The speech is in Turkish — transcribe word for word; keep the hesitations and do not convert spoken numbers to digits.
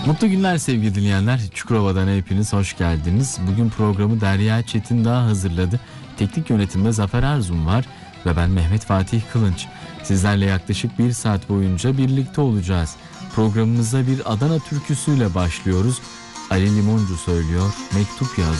Mutlu günler sevgili dinleyenler. Çukurova'dan hepiniz hoş geldiniz. Bugün programı Derya Çetindağ hazırladı. Teknik yönetimde Zafer Erzum var ve ben Mehmet Fatih Kılınç. Sizlerle yaklaşık bir saat boyunca birlikte olacağız. Programımıza bir Adana türküsüyle başlıyoruz. Ali Limoncu söylüyor, mektup yaz